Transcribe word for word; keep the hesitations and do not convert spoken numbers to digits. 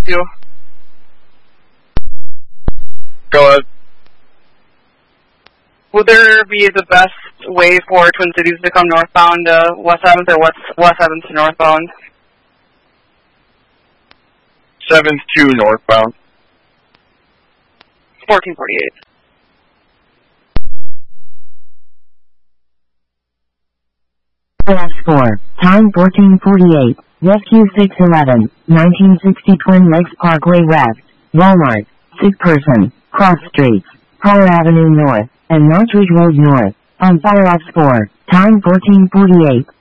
two. Go ahead. Would there be the best way for Twin Cities to come northbound to West seventh or West, West seventh to northbound? seventh to northbound. fourteen forty-eight. Last score, time fourteen forty-eight, Rescue six eleven, nineteen sixty Twin Lakes Parkway West, Walmart, sick person, cross streets, Power Avenue North, and Northridge Road North, on fire off score, time fourteen forty-eight.